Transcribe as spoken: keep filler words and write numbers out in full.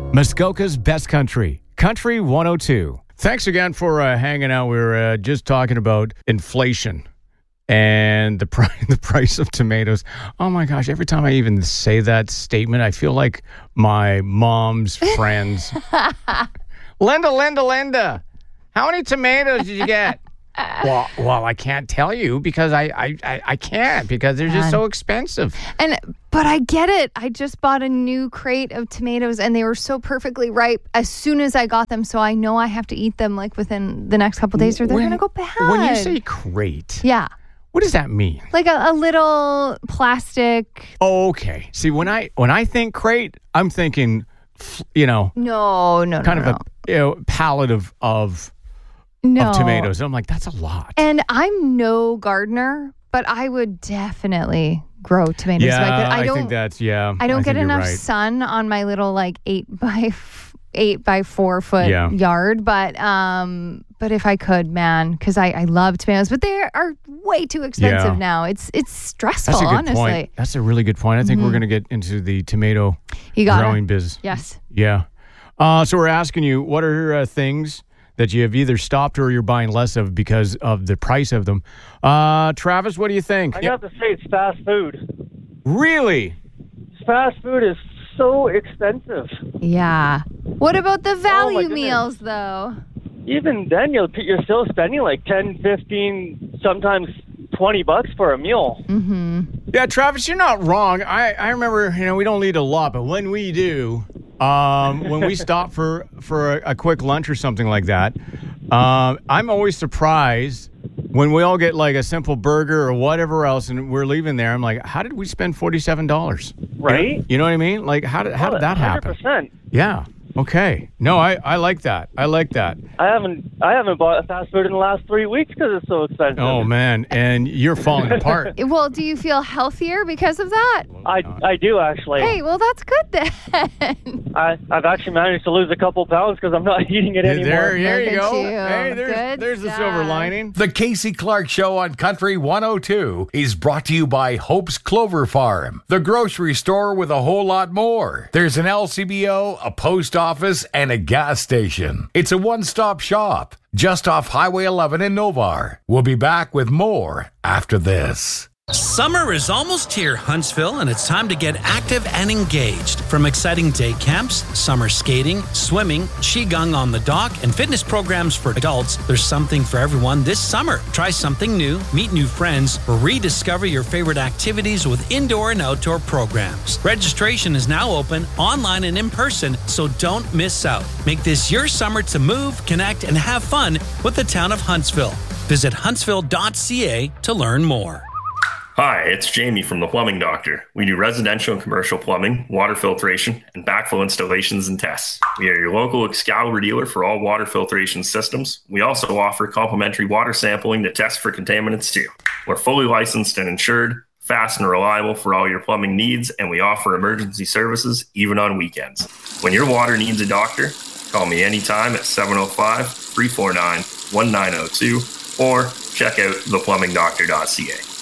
Muskoka's Best Country, Country one oh two. Thanks again for uh, hanging out. We were uh, just talking about inflation and the, pri- the price of tomatoes. Oh my gosh, every time I even say that statement, I feel like my mom's friends. Linda, Linda, Linda, how many tomatoes did you get? Well, well, I can't tell you because I, I, I, I can't because they're just so expensive. And but I get it. I just bought a new crate of tomatoes and they were so perfectly ripe as soon as I got them. So I know I have to eat them like within the next couple of days or they're going to go bad. When you say crate, yeah, what does that mean? Like a, a little plastic. Oh, okay. See, when I when I think crate, I'm thinking, you know, no, no, kind no, of no. a you know, pallet of of. No. Of tomatoes. I'm like, that's a lot. And I'm no gardener, but I would definitely grow tomatoes. Yeah, if I, could. I, I don't, think that's, yeah. I don't I get enough right. sun on my little like eight by f- eight by four foot yeah. yard. But um, but if I could, man, because I, I love tomatoes, but they are way too expensive yeah. now. It's it's stressful, that's a good honestly. Point. That's a really good point. I think mm-hmm. we're going to get into the tomato you got growing it. business. Yes. Yeah. Uh, so we're asking you, what are uh, things that you have either stopped or you're buying less of because of the price of them? Uh, Travis, what do you think? I have to say it's fast food. Really? Fast food is so expensive. Yeah. What about the value oh meals, though? Even then, you'll, you're still spending like ten, fifteen, sometimes twenty bucks for a meal. Mm-hmm. Yeah, Travis, you're not wrong. I, I remember, you know, we don't eat a lot, but when we do... Um, when we stop for, for a, a quick lunch or something like that, um, I'm always surprised when we all get like a simple burger or whatever else and we're leaving there. I'm like, how did we spend forty-seven dollars? Right. You know, you know what I mean? Like, how did, how did that happen? one hundred percent. Yeah. Okay. No, I, I like that. I like that. I haven't I haven't bought a fast food in the last three weeks because it's so expensive. Oh, man. And you're falling apart. Well, do you feel healthier because of that? I, I do, actually. Hey, well, that's good then. I, I've actually managed to lose a couple pounds because I'm not eating it anymore. There, there you Look at go. you. Hey, there's, Good there's the stuff. silver lining. The Casey Clark Show on Country one oh two is brought to you by Hope's Clover Farm, the grocery store with a whole lot more. There's an L C B O, a post office, and a gas station. It's a one-stop shop just off Highway eleven in Novar. We'll be back with more after this. Summer is almost here, Huntsville, and it's time to get active and engaged. From exciting day camps, summer skating, swimming, qigong on the dock, and fitness programs for adults, there's something for everyone this summer. Try something new, meet new friends, or rediscover your favorite activities with indoor and outdoor programs. Registration is now open, online and in person, so don't miss out. Make this your summer to move, connect, and have fun with the town of Huntsville. Visit huntsville dot c a to learn more. Hi, it's Jamie from The Plumbing Doctor. We do residential and commercial plumbing, water filtration, and backflow installations and tests. We are your local Excalibur dealer for all water filtration systems. We also offer complimentary water sampling to test for contaminants too. We're fully licensed and insured, fast and reliable for all your plumbing needs, and we offer emergency services even on weekends. When your water needs a doctor, call me anytime at seven oh five, three four nine, one nine oh two or check out the plumbing doctor dot c a.